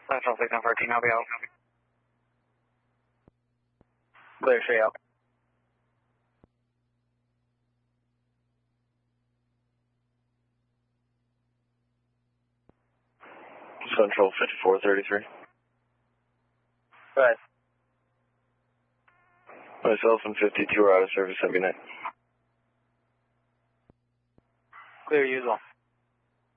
Central 614, I'll be out. Clear, straight out. Central 5433. Go ahead. Myself and 52 are out of service every night. Clear, usual.